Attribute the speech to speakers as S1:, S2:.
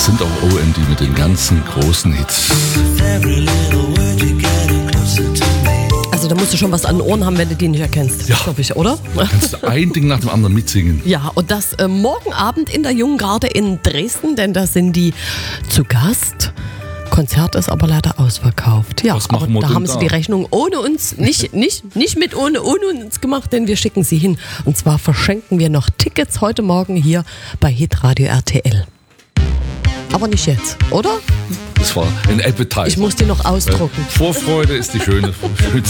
S1: sind auch OMD mit den ganzen großen Hits.
S2: Also da musst du schon was an den Ohren haben, wenn du die nicht erkennst, glaube ich, oder?
S1: Kannst du ein Ding nach dem anderen mitsingen.
S2: Ja, und das morgen Abend in der Jungen Garde in Dresden, denn da sind die zu Gast. Konzert ist aber leider ausverkauft. Ja,
S1: Was
S2: aber
S1: machen wir
S2: da
S1: denn
S2: haben sie
S1: da?
S2: die Rechnung ohne uns, nicht ohne uns gemacht, denn wir schicken sie hin. Und zwar verschenken wir noch Tickets heute Morgen hier bei Hitradio RTL. Aber nicht jetzt, oder?
S1: Das war ein Appetizer.
S2: Ich muss die noch ausdrucken.
S1: Vorfreude ist die schönste